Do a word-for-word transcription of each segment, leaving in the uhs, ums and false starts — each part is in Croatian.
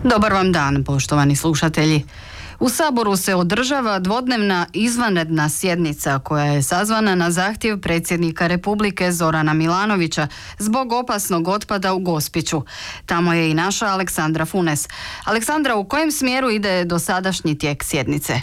Dobar vam dan, poštovani slušatelji. U Saboru se održava dvodnevna izvanredna sjednica koja je sazvana na zahtjev predsjednika Republike Zorana Milanovića zbog opasnog otpada u Gospiću. Tamo je i naša Aleksandra Funes. Aleksandra, u kojem smjeru ide dosadašnji tijek sjednice?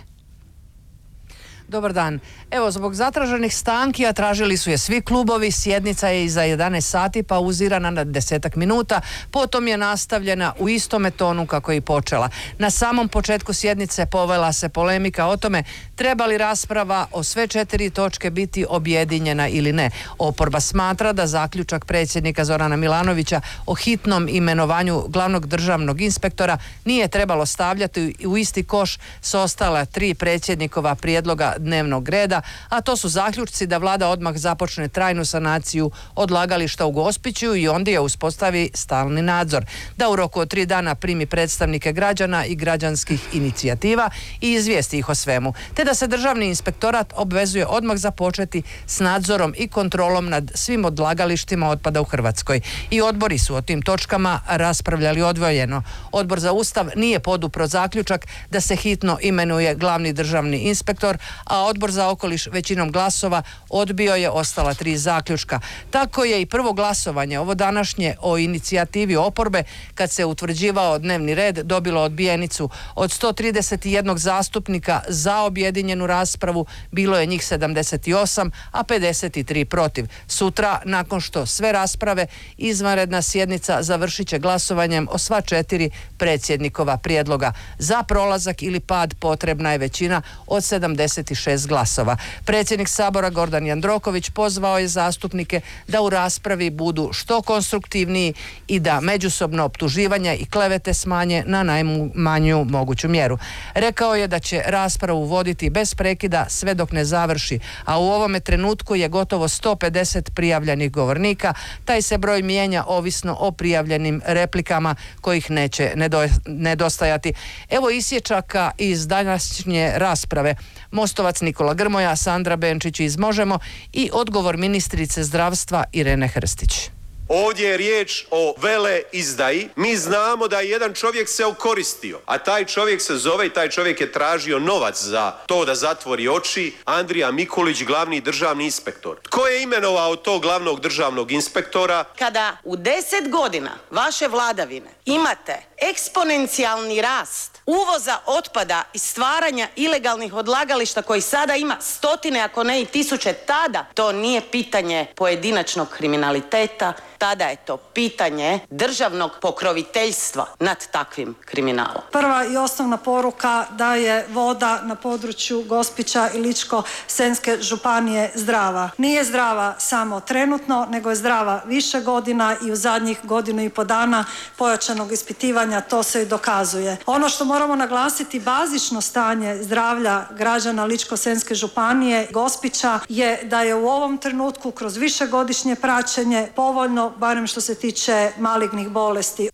Dobar dan. Evo, zbog zatraženih stanki, a tražili su je svi klubovi, sjednica je iza jedanaest sati pauzirana na desetak minuta, potom je nastavljena u istome tonu kako je i počela. Na samom početku sjednice povela se polemika o tome treba li rasprava o sve četiri točke biti objedinjena ili ne. Oporba smatra da zaključak predsjednika Zorana Milanovića o hitnom imenovanju glavnog državnog inspektora nije trebalo stavljati u isti koš s ostala tri predsjednikova prijedloga dnevnog reda, a to su zaključci da vlada odmah započne trajnu sanaciju odlagališta u Gospiću i onda je uspostavi stalni nadzor, da u roku od tri dana primi predstavnike građana i građanskih inicijativa i izvijesti ih o svemu, te da se državni inspektorat obvezuje odmah započeti s nadzorom i kontrolom nad svim odlagalištima otpada u Hrvatskoj. I odbori su o tim točkama raspravljali odvojeno. Odbor za Ustav nije podupro zaključak da se hitno imenuje glavni državni inspektor, a Odbor za okoliš većinom glasova odbio je ostala tri zaključka. Tako je i prvo glasovanje, ovo današnje, o inicijativi oporbe, kad se utvrđivao dnevni red, dobilo odbijenicu. Od sto trideset jedan zastupnika za objedinjenu raspravu bilo je njih sedamdeset osam, a pedeset tri protiv. Sutra, nakon što sve rasprave, izvanredna sjednica završit će glasovanjem o sva četiri predsjednikova prijedloga. Za prolazak ili pad potrebna je većina od sedamdeset šest glasova. Predsjednik Sabora Gordan Jandroković pozvao je zastupnike da u raspravi budu što konstruktivniji i da međusobno optuživanja i klevete smanje na najmanju moguću mjeru. Rekao je da će raspravu voditi bez prekida sve dok ne završi, a u ovome trenutku je gotovo sto pedeset prijavljenih govornika. Taj se broj mijenja ovisno o prijavljenim replikama kojih neće nedostajati. Evo isječaka iz današnje rasprave. Mostovac Nikola Grmoja, Sandra Benčić iz Možemo i odgovor ministrice zdravstva Irene Hrstić. Ovdje je riječ o veleizdaji. Mi znamo da je jedan čovjek se okoristio, a taj čovjek se zove i taj čovjek je tražio novac za to da zatvori oči. Andrija Mikulić, glavni državni inspektor. Tko je imenovao tog glavnog državnog inspektora? Kada u deset godina vaše vladavine imate eksponencijalni rast uvoza otpada i stvaranja ilegalnih odlagališta koji sada ima stotine, ako ne i tisuće, tada to nije pitanje pojedinačnog kriminaliteta, tada je to pitanje državnog pokroviteljstva nad takvim kriminalom. Prva i osnovna poruka da je voda na području Gospića i Ličko-senjske županije zdrava. Nije zdrava samo trenutno, nego je zdrava više godina i u zadnjih godinu i po dana pojačanog ispitivanja to se i dokazuje. Ono što moramo naglasiti, bazično stanje zdravlja građana Ličko-senjske županije, Gospića, je da je u ovom trenutku kroz višegodišnje praćenje povoljno, barem što se tiče malignih bolesti.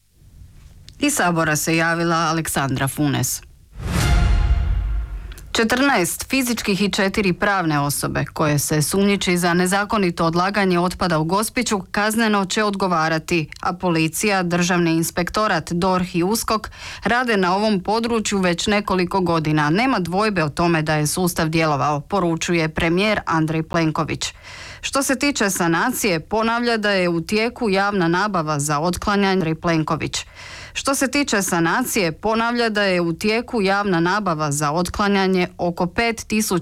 Iz Sabora se javila Aleksandra Funes. četrnaest fizičkih i četiri pravne osobe koje se sumnjiči za nezakonito odlaganje otpada u Gospiću kazneno će odgovarati, a policija, Državni inspektorat, D O R H i U S K O K rade na ovom području već nekoliko godina. Nema dvojbe o tome da je sustav djelovao, poručuje premijer Andrej Plenković. Što se tiče sanacije, ponavlja da je u tijeku javna nabava za otklanjanje. Andrej Plenković. Što se tiče sanacije, ponavlja da je u tijeku javna nabava za otklanjanje oko pet tisuća